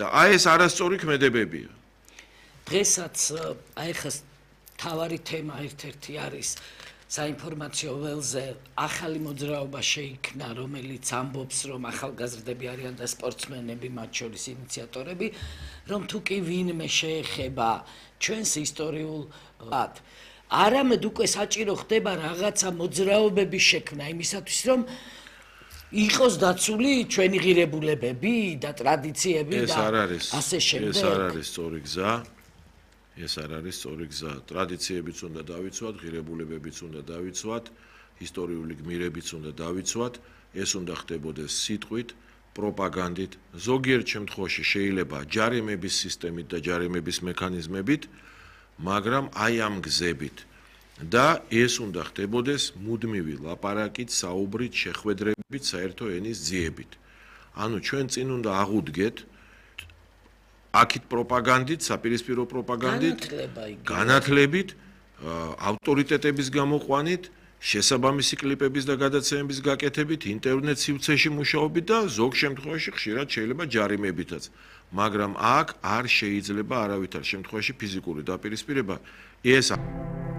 და აი ეს არასწორი ქმედებებია. დღესაც აი ხა თავარი თემა ერთ-ერთი არის საინფორმაციო ველზე ახალი მოძრაობა შეიქმნა, რომელიც ამბობს, რომ ახალგაზრდები არიან და სპორტსმენები, მათ შორის ინიციატორები, რომ თუ კი ვინმე შეეხება ჩვენს ისტორიულ არამედ უკვე საჭირო ხდება რაღაცა მოძრაობების შექმნა იმისათვის, რომ იყოს დაცული ჩვენი ღირებულებები და ტრადიციები და ასე შემდეგ. ეს არ არის სწორი გზა. ეს არ არის სწორი გზა. ტრადიციებიც უნდა დავიცვათ, ღირებულებებიც უნდა დავიცვათ, ისტორიული გმირებიც უნდა დავიცვათ. ეს უნდა ხდებოდეს სიტყვით, პროპაგანდით, ზოგიერთ შემთხვევაში შეიძლება ჯარიმების სისტემით და ჯარიმების მექანიზმებით, მაგრამ აი ამ გზებით. და ეს უნდა ხდებოდეს მუდმივი ლაპარაკით, საუბრით, შეხვედრებით, საერთო ენის ძიებით. ანუ ჩვენ წინ უნდა აღუდგეთ აქეთ პროპაგანდით, საპირისპირო პროპაგანდით, განათლებით, ავტორიტეტების გამოყვანით, შესაბამისი კლიპების და გადაცემების გაკეთებით, ინტერნეტ სივრცეში მუშაობით და ზოგ შემთხვევაში ხშირად შეიძლება ჯარიმებითაც. მაგრამ აქ არ შეიძლება არავითარ შემთხვევაში ფიზიკური დაპირისპირება. ეს